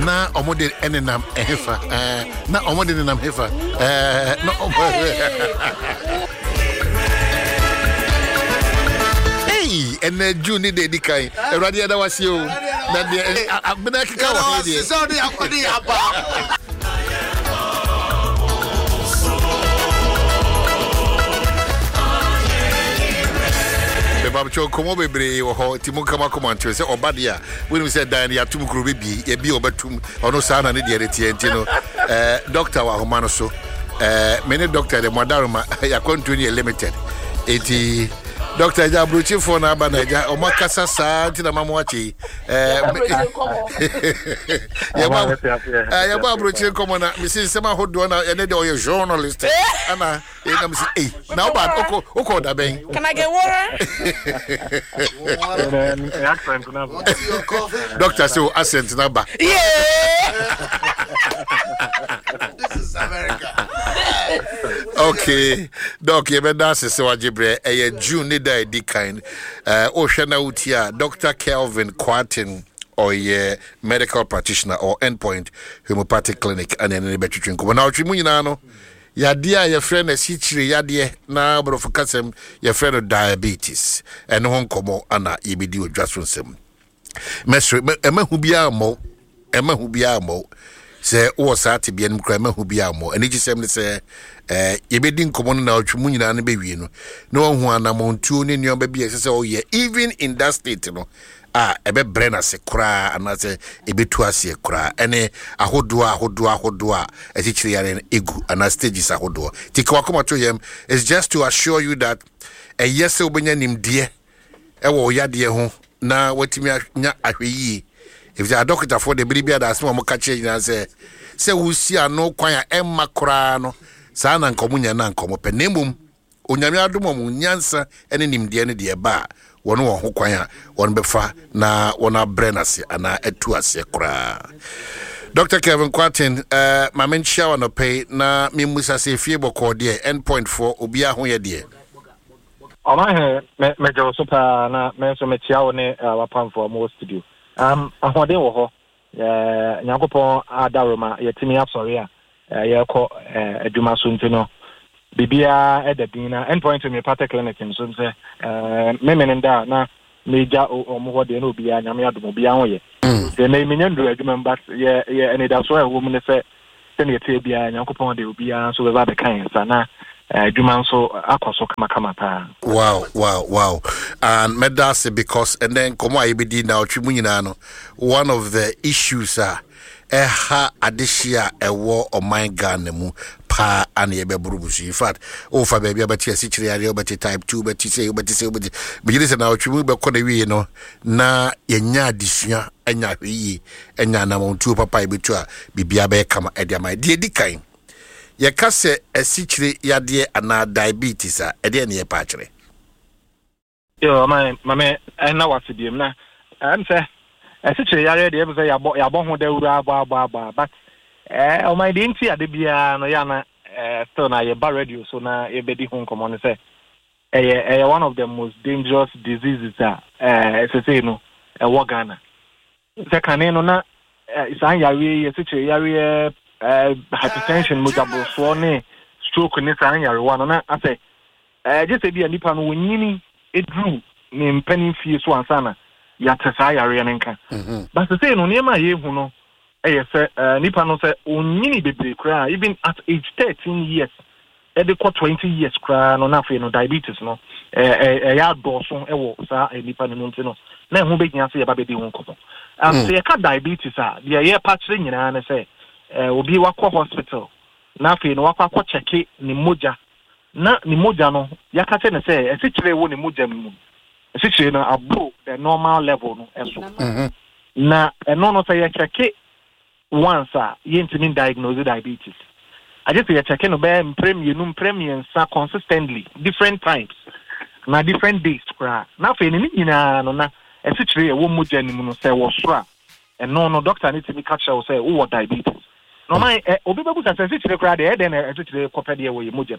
na omode enenam ehefa na omode nenam hefa na hey ene June de dikai Erade ada wase o na de abena kika wo de so de akodi aba Babcho komo bebre wo ho timu kama komanto se obadia we know say dan ya tum kuro bebi ye bi obatum ono sa na ne de retie ntino doctor wa homa no so many doctor de modaruma ya continue limited eti Doctor Jabruchi for na banaja o makasa sa ntina mamwachi ya ba Bruchi komo na misi sema hodo na ene de o journalist ana na misi na ba oko da ben can I get water accent na Doctor so accent na ba this is America. Okay, Doc, you better say wajibre June da di kind Oshana utia Dr. Kelvin Kwartin or ye medical practitioner or endpoint homeopathic clinic and any better drink. When now chimunano ya dia your friend is history ya dia na brofokasem your friend of diabetes and hon komo ana ibidi o jasonsem. Mesre emahu bia mo se o saati bia nim kra emahu bia mo ani gisem ne se yebedi nkomo na otwumu nyina ne bewie no na ohu anamontuo ne nneoma bia se o ye even in that state no ebe brena se kra anase ebetu ase kra ene ahodo echichiri yare egu ana stages ahodo tikwa komato yem is just to assure you that yes obenya nimde ewo yade ho na watimi nya ahweyi if the doctor for the bribia da asmo kache nyina se wusi ano kwan ya emma kra no saa na nkomunya na nkomo penemum onyame adomo mu nyansa ene nimde ne de ba wono wo ho kwan a won befa na wona brenase ana etu ase kra. Dr. Kelvin Kwartin ma menchia wono pay na mimusa se fie boko de endpoint for obia ho ye de Ona me jo super na me so me chia woni wapam for mo studio ahoden wo ho nyakopon adaroma yetimi asori a yeko aduma so ntino bibia edadina endpoint homeopathic clinic so nse memenenda na meja omo de na obia nyame adom obia ho ye de na emenya ndu aduma mbas ye ene da so e wo mu ne se ne tie bia nyakopon de obia so be ba de kan sa na aduma so akoso kama pa. Wow. And medase because and then komo ayebedi na otwimu nyina no one of the issues ha adishia ewo o my Ghana mu pa ane ebe burubusu. In fact ofa baby abati asichiri ari obati type 2 obati say bigire se na otwimu be kɔ na wie no na yenya adisua anya hweyi enya na montu papa ebetu a bibia be kama ediama de dikan ye kase asichiri yade ana diabetes ede ne ye pa akire yo mame na wasidiem na say asichiri yare de be yabo ho da wura aba but o my dey nti ade bia no ya na still na ye ba radio so na ye bedi ho komo ne say one of the most dangerous diseases say no Ghana se kaneno na isan yare asichiri yare hypertension mujabo ne stroke ne san yare one na ase just say bia nipa no wonyini edru ne mpani fie so ansana ya tesa yare nka but say no niema ye hu no say nipa no say onyini bebre kra even at age 13 years e dey 20 years kra no na fe no diabetes no ya doso ewo sa nipa no nti no na hu be gyan say ya ba be di hu kopo say ka diabetes dia ye patire nyina na say obi wakọ hospital na fe no wakọ check ni moja na ni moja no yakate ne say esichire wo ni moja mu esichire no above the normal level no eso na no say ya check once yentimi diagnose diabetes I just say check no be premium sa consistently different times na different days kra na fe ni nyina no na esichire wo moja ni mu no say wo so a no doctor need to be catch say wo diabetes. No my obi babu say sichire kra de den sichire kopede ye wo mojem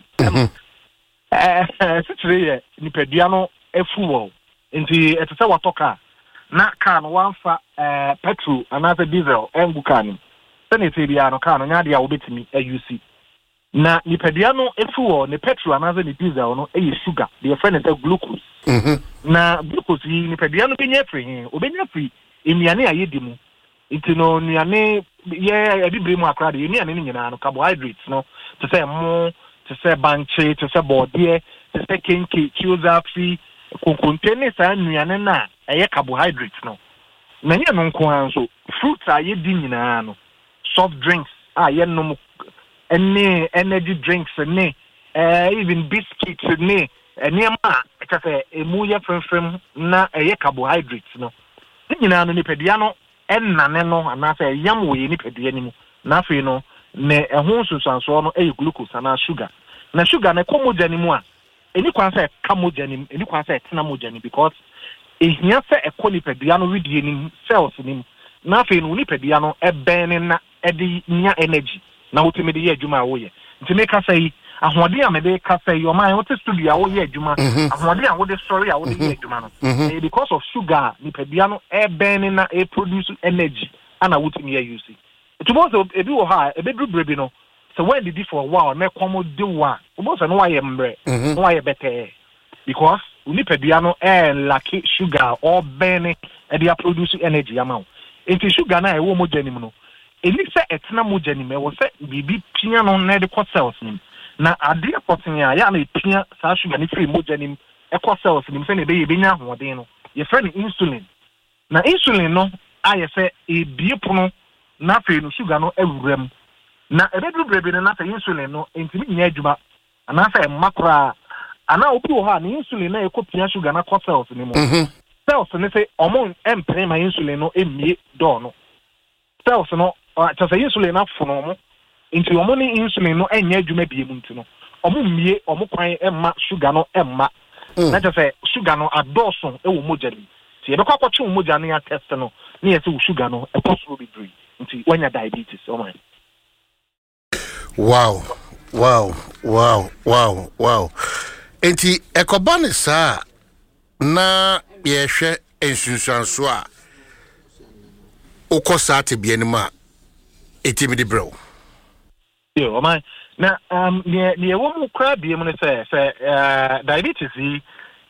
sichire ye nipadua no efu wo nti etese watoka na car no wanfa petrol another diesel engu car no senete bia no car no nya dia wobetimi ayusi na nipadua no efu ne petrol another ne diesel no eye sugar the friend is glucose na glucose yi nipadua no benya free obenya free emiane ayedi mu intino nuane ye adibire mu akra de emiane ne nyina no carbohydrates no to say mo to say banche to say body to say kenke chuza free konkontene sa nuane na eye carbohydrates no na nye no nko anso fruits ayedi nyina no soft drinks ye no any energy drinks ne even biscuits ne niema ka say emu ye frem na eye carbohydrates no nyina no nipadua no ennane no anase yam we nipadua ni mu na afi no ne ehun susanso no glucose na sugar na sugar na komoja ni mu a eni kwan say kamoja ni eni kwan say tena moja ni because ehia say ekonipadua no widie ni cells ni na afi no nipadua no ebene na edi nya energy na wotime de ye adwuma wo ye ntime ka say ahode a mede ka say your man what studio a wo ye adwuma ahode a wo de story a wo de ye adwuma no because of sugar nipadua no ebene na produce energy ana wotime ye use it was ebi wo ha ebedru brebi no so when did for a while na komo de wa almost no why mbre no why better because nipadua no lack sugar or bene e dey produce energy amount enti sugar na e wo mo janim no eni se etna mo janim e wo se bibi pia no na de cells nim na ade apotin ya na pia sa sugar ni free mo janim e cells nim se na be ye benya hoden no ye friend insulin na insulin no aye se e biepono na fe no sugar no awuram na ebedu brebe na fe insulin no entimi nya adwuma ana fa makra ana obi wo ha na insulin na ekopia sugar na cells ni mo cells ne say omon empre ma insulin no emie do no cells no ta say insulin na fono mo enti omon ni insulin no enya adwuma bie mu ntino omo mie omo kwan emma sugar no emma na ta say sugar no adoson e wo moja ni ti e be kwa kwatwe moja na ya test no na ye say wo sugar no e possible be drink nti wanya diabetes oh man wow enti ekobane sa na yehwe ensunsuanso a ukosa te bienima etimidi bro yo man na ne wo mu kra biem ne say diabetes yi.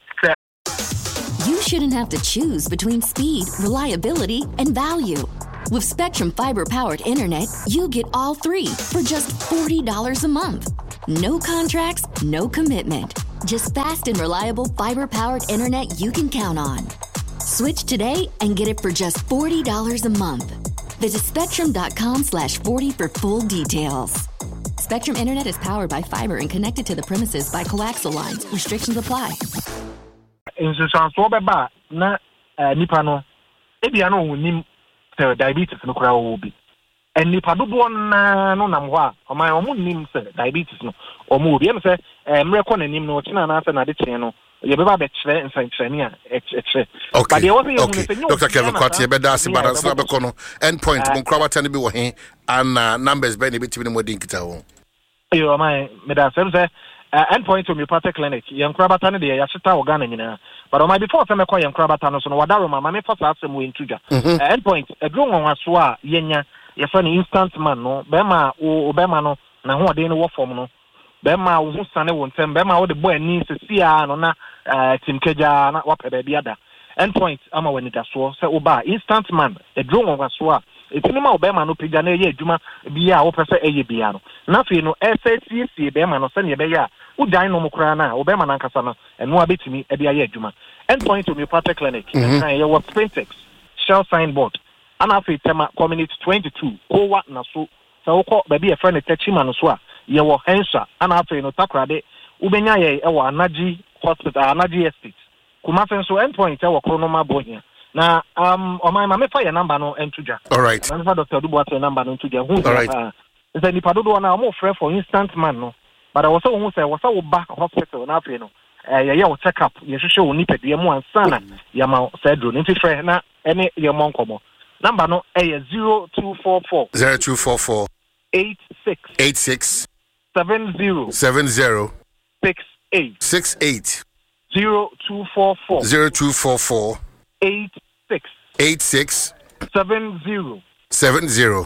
You shouldn't have to choose between speed, reliability, and value. With Spectrum Fiber-powered internet, you get all three for just $40 a month. No contracts, no commitment. Just fast and reliable fiber-powered internet you can count on. Switch today and get it for just $40 a month. Visit spectrum.com/40 for full details. Spectrum Internet is powered by fiber and connected to the premises by coaxial lines. Restrictions apply. In so beba na nipa no ebia no wonim diabetes no kura wo bi enipa dodo na no nam ho a omo nim se diabetes no omo obi em se mre ko nanim no china na se na de chen no ye beba be kire nsanchani a ekire but dey was Dr. Kevin Kwati ye be da se balance na be ko no endpoint mo kura wata ne bi wo he and numbers be ne bitimi ne modin kita wo yo my me da se endpoint homeopathic clinic yankrabata ne de ya chita organ nyina but on my before say me call yankrabata no so no wadaro mama me first asem we intuja endpoint edro nwanwaso a yenya ye fa ne instant man no be ma o be ma no na ho ode ne wo form no be ma wo sane wo ntem be ma wo de boy ani sesia no na timkeja na wapeda bia da endpoint ama wani da so say oba instant man edro nwanwaso a etinima obema no pega na ye adwuma bia wo pese eye bia no na fe no SSCC bema no se ne be ya udan no mukra na obema na nkasa no eno abetimi e bia ye adwuma endpoint homeopathic clinic na ye wo Sprintex Shell signboard ana fe tema community 22 kowa na so wo ko ba bia friend techima no so a ye wo Hensha ana fe no takrade ubenya ye e wo Anaji hospital Anaji estate kuma fe so endpoint e wo Kronoma bohia na my mama fire number no entuja. All right. Na Dr. Dubois number no entuja. All right. Is ni padodo na mo frɛ for instant man no. But I was so who say was so ba hospital na fe no. Ye check up. Ye hwehwɛ wo nipadua mu ansana ya ma sedro. Nti frɛ na ene ye mo nkomo. Number no 0244 0244 86 70 68 68 0244 0244 86 86 70 70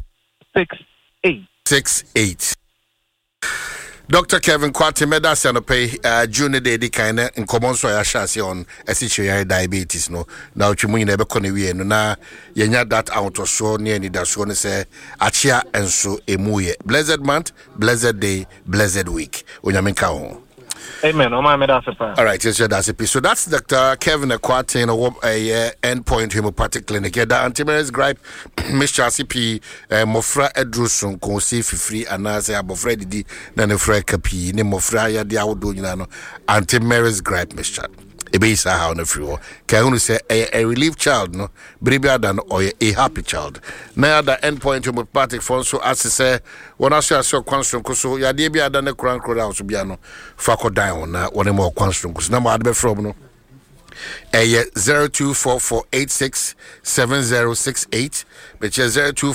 68. Dr. Kevin Kwati meda sanope June de di kind in common so ya shasi on esichiri diabetes no na otwemu nyina be kone wie no na yenya that out so ne ani da so ne se achia enso emuye. Blessed month, blessed day, blessed week. Onyamenka ho. Amen. All right, yes, that's it. So that's Dr. Kevin Kwati, a endpoint homeopathic clinic. Yeah, the anti-Mary's gripe, Mr. CP, Mofra Edrusun, Consi Free, and Nasa Abofre Didi, Nanefre Capi, Mofra Yadia Udunano, anti-Mary's gripe, Mr. Ebisa how on the free war. Can say a relieved child, no, braver than or a happy child. Now the endpoint homeopathic phone, so as I say, when I say I saw constant, so ya debia than a crown crowd out to be no fako down, one more constant, because number I'd be from no. 0244867068, which is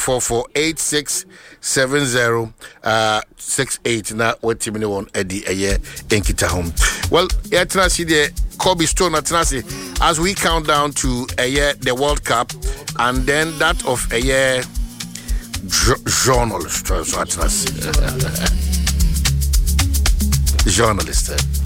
0244867068. Now, what team you want Eddie a year in Kita home? Well, yeah, Tenassi the Kobe Stone at Tenassi as we count down to a year the World Cup and then that of a year journalist. Journalist.